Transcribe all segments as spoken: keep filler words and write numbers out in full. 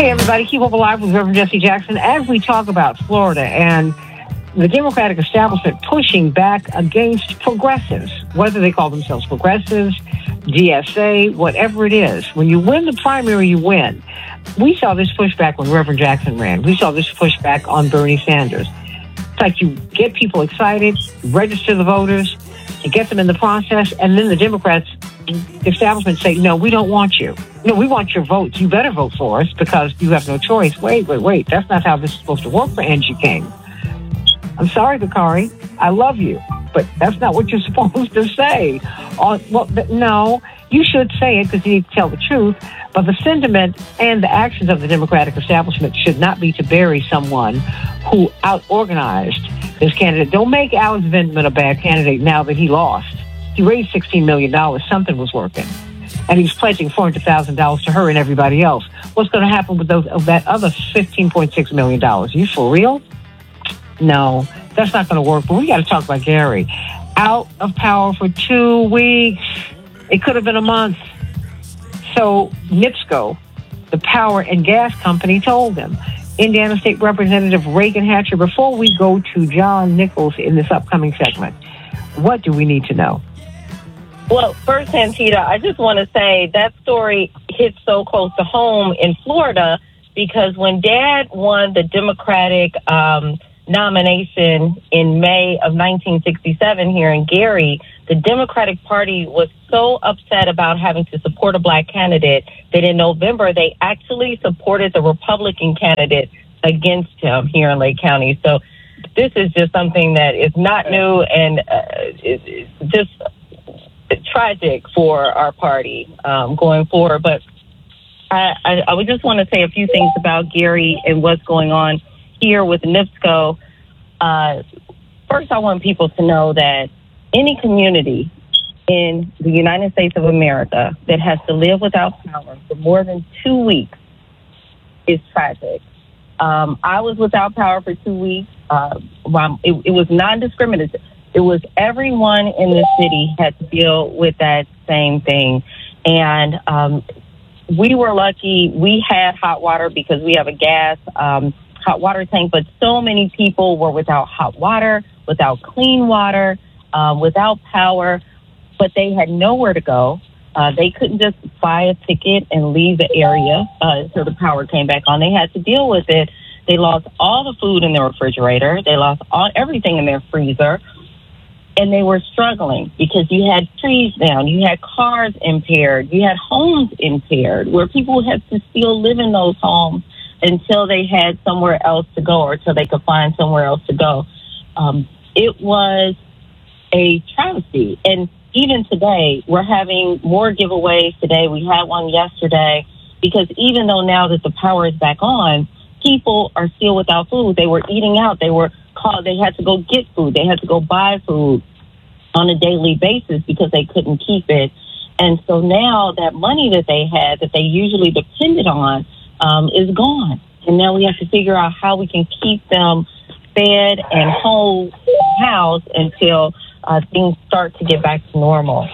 Hey, everybody. Keep Up Alive with Reverend Jesse Jackson as we talk about Florida and the Democratic establishment pushing back against progressives, whether they call themselves progressives, D S A, whatever it is. When you win the primary, you win. We saw this pushback when Reverend Jackson ran. We saw this pushback on Bernie Sanders. It's like you get people excited, register the voters, you get them in the process, and then the Democrats, the establishment say, no, we don't want you. No, we want your votes. You better vote for us because you have no choice. Wait, wait, wait. That's not how this is supposed to work for Angie King. I'm sorry, Bakari. I love you, but that's not what you're supposed to say. Uh, well, no, you should say it because you need to tell the truth, but the sentiment and the actions of the Democratic establishment should not be to bury someone who out-organized this candidate. Don't make Alex Vindman a bad candidate now that he lost. He raised sixteen million dollars. Something was working. And he's pledging four hundred thousand dollars to her and everybody else. What's going to happen with those of that other fifteen point six million dollars? Are you for real? No, that's not going to work. But we got to talk about Gary. Out of power for two weeks. It could have been a month. So NIPSCO, the power and gas company, told them. Indiana State Representative Reagan Hatcher, before we go to John Nichols in this upcoming segment, what do we need to know? Well, first, Antita, I just want to say that story hits so close to home in Florida because when Dad won the Democratic um, nomination in May of nineteen sixty-seven here in Gary, the Democratic Party was so upset about having to support a black candidate that in November they actually supported the Republican candidate against him here in Lake County. So this is just something that is not new and uh, it's just tragic for our party um, going forward. But I, I, I would just want to say a few things about Gary and what's going on here with NIPSCO. Uh, first, I want people to know that any community in the United States of America that has to live without power for more than two weeks is tragic. Um, I was without power for two weeks. Uh, it, it was non-discriminative. It was everyone in the city had to deal with that same thing. And um, we were lucky. We had hot water because we have a gas um, hot water tank, but so many people were without hot water, without clean water, uh, without power, but they had nowhere to go. Uh, they couldn't just buy a ticket and leave the area uh, until the power came back on. They had to deal with it. They lost all the food in their refrigerator. They lost all everything in their freezer. And they were struggling because you had trees down, you had cars impaired, you had homes impaired where people had to still live in those homes until they had somewhere else to go or until they could find somewhere else to go. Um, it was a travesty. And even today, we're having more giveaways today. We had one yesterday because even though now that the power is back on, people are still without food. They were eating out. They were called. They had to go get food. They had to go buy food on a daily basis because they couldn't keep it. And so now that money that they had that they usually depended on um, is gone. And now we have to figure out how we can keep them fed and whole housed until uh, things start to get back to normal.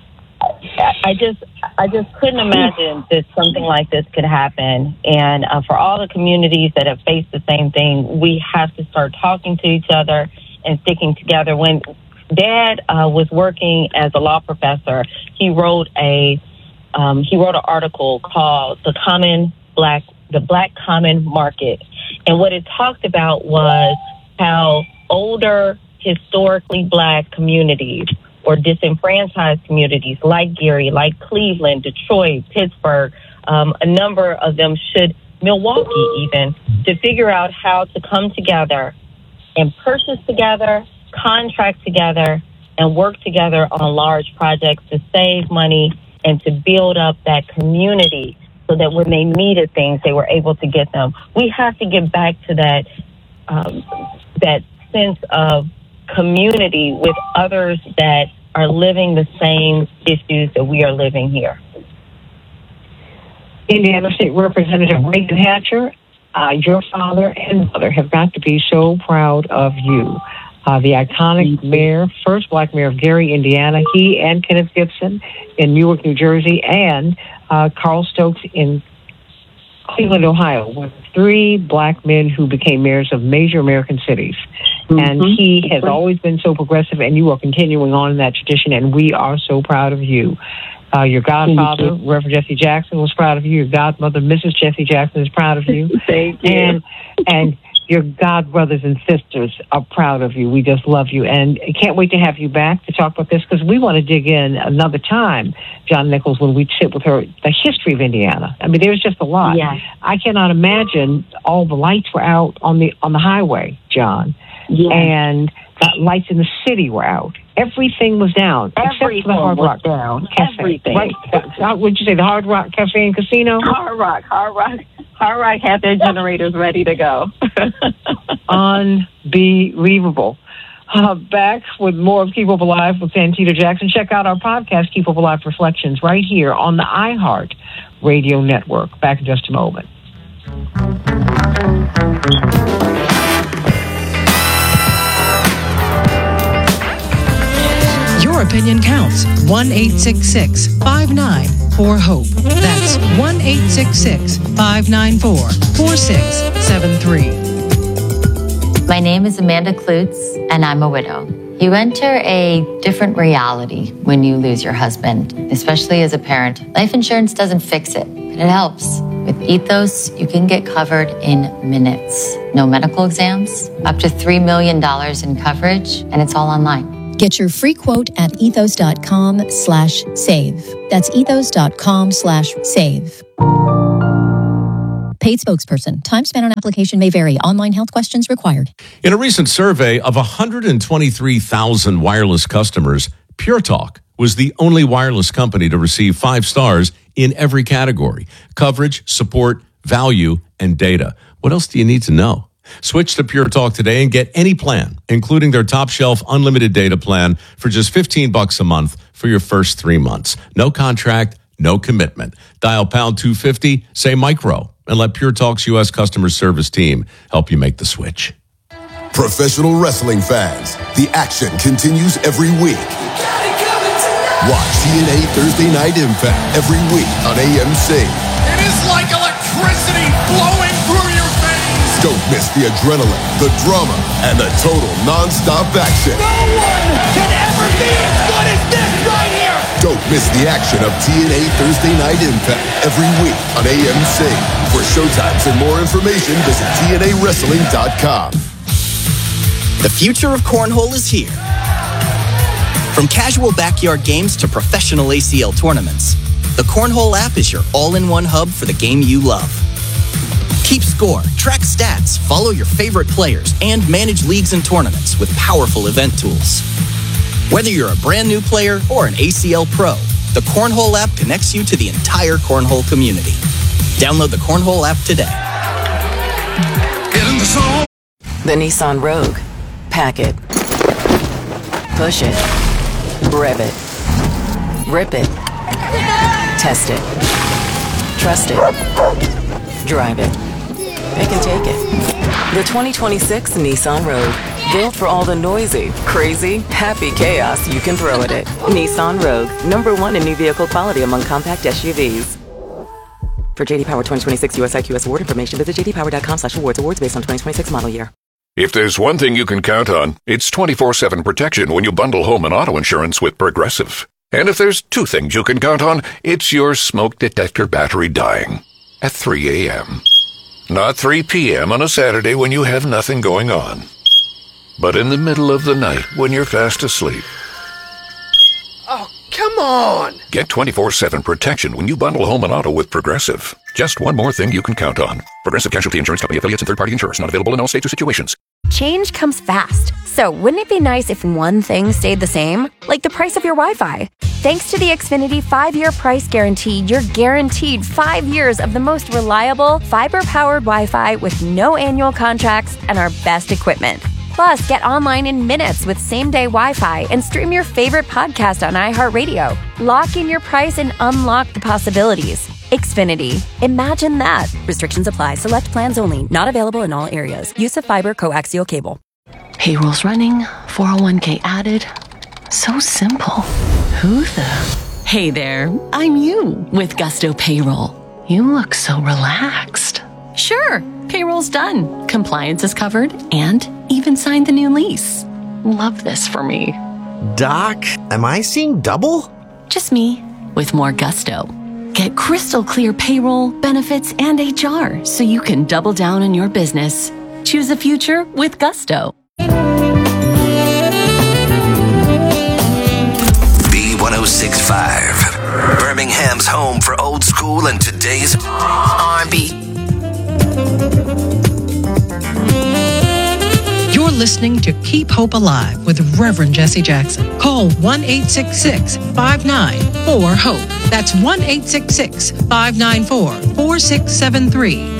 I, I just I just couldn't imagine that something like this could happen. And uh, for all the communities that have faced the same thing, we have to start talking to each other and sticking together. When Dad uh, was working as a law professor, he wrote a um, he wrote an article called "The Common Black the Black Common Market," and what it talked about was how older historically black communities or disenfranchised communities like Gary, like Cleveland, Detroit, Pittsburgh, um, a number of them should, Milwaukee even, to figure out how to come together and purchase together, contract together, and work together on large projects to save money and to build up that community so that when they needed things, they were able to get them. We have to get back to that um, that sense of community with others that are living the same issues that we are living here. Indiana State Representative Reagan Hatcher, uh, your father and mother have got to be so proud of you. Uh, the iconic mayor, first black mayor of Gary, Indiana, he and Kenneth Gibson in Newark, New Jersey, and uh, Carl Stokes in Cleveland, Ohio, with three black men who became mayors of major American cities. Mm-hmm. And he has always been so progressive, and you are continuing on in that tradition, and we are so proud of you. Uh, your godfather, you. Reverend Jesse Jackson, was proud of you. Your godmother, Missus Jesse Jackson, is proud of you. Thank you. And, and your godbrothers and sisters are proud of you. We just love you. And I can't wait to have you back to talk about this, because we want to dig in another time, John Nichols, when we sit with her, the history of Indiana. I mean, there's just a lot. Yes. I cannot imagine all the lights were out on the on the highway, John. Yes. And the lights in the city were out. Everything was down. Everything except for the Hard was Rock down. Cafe. Everything. Right. What would you say, the Hard Rock Cafe and Casino? Hard Rock. Hard Rock. Hard Rock had their generators ready to go. Unbelievable. Uh, back with more of Keep Hope Alive with Santita Jackson. Check out our podcast, Keep Hope Alive Reflections, right here on the iHeart Radio Network. Back in just a moment. Your opinion counts. one eight six six, five nine four, HOPE. That's one eight six six, five nine four, four six seven three. My name is Amanda Klutz, and I'm a widow. You enter a different reality when you lose your husband, especially as a parent. Life insurance doesn't fix it, but it helps. With Ethos, you can get covered in minutes. No medical exams, up to three million dollars in coverage, and it's all online. Get your free quote at ethos.com slash save. That's ethos.com slash save. Paid spokesperson. Time spent on application may vary. Online health questions required. In a recent survey of one hundred twenty-three thousand wireless customers, Pure Talk was the only wireless company to receive five stars in every category: coverage, support, value, and data. What else do you need to know? Switch to Pure Talk today and get any plan, including their top shelf unlimited data plan, for just fifteen bucks a month for your first three months. No contract, no commitment. Dial pound two fifty, say micro, and let Pure Talk's U S customer service team help you make the switch. Professional wrestling fans, the action continues every week. Watch T N A Thursday Night Impact every week on A M C. It is like electricity flowing through your veins. Don't miss the adrenaline, the drama, and the total non-stop action. No one can ever be as good as this right here. Don't miss the action of T N A Thursday Night Impact every week on A M C. For showtimes and more information, visit T N A wrestling dot com. The future of cornhole is here. From casual backyard games to professional A C L tournaments, the Cornhole app is your all-in-one hub for the game you love. Keep score, track stats, follow your favorite players, and manage leagues and tournaments with powerful event tools. Whether you're a brand new player or an A C L pro, the Cornhole app connects you to the entire Cornhole community. Download the Cornhole app today. Get in the zone. The Nissan Rogue. Pack it. Push it. Rev it. Rip it. Test it. Trust it. Drive it. Pick and take it. The twenty twenty-six Nissan Rogue. Built for all the noisy, crazy, happy chaos you can throw at it. Nissan Rogue. Number one in new vehicle quality among compact S U Vs. For J D Power twenty twenty-six U S I Q S award information, visit j d power dot com slash awards. Awards based on twenty twenty-six model year. If there's one thing you can count on, it's twenty-four seven protection when you bundle home and auto insurance with Progressive. And if there's two things you can count on, it's your smoke detector battery dying at three a.m. Not three p.m. on a Saturday when you have nothing going on, but in the middle of the night when you're fast asleep. Oh, come on! Get twenty-four seven protection when you bundle home and auto with Progressive. Just one more thing you can count on. Progressive Casualty Insurance Company affiliates and third-party insurers. Not available in all states or situations. Change comes fast. So wouldn't it be nice if one thing stayed the same? Like the price of your Wi-Fi. Thanks to the Xfinity five-year price guarantee, you're guaranteed five years of the most reliable, fiber-powered Wi-Fi with no annual contracts and our best equipment. Plus, get online in minutes with same-day Wi-Fi and stream your favorite podcast on iHeartRadio. Lock in your price and unlock the possibilities. Xfinity. Imagine that. Restrictions apply. Select plans only. Not available in all areas. Use of fiber coaxial cable. Payroll's running. four oh one k added. So simple. Who the? Hey there. I'm you with Gusto Payroll. You look so relaxed. Sure, payroll's done. Compliance is covered and even signed the new lease. Love this for me. Doc, am I seeing double? Just me, with more gusto. Get crystal clear payroll, benefits, and H R so you can double down on your business. Choose a future with gusto. B one oh six point five, Birmingham's home for old school and today's R and B. You're listening to Keep Hope Alive with Reverend Jesse Jackson. Call one eight six six, five nine four, HOPE. That's one eight six six, five nine four, four six seven three.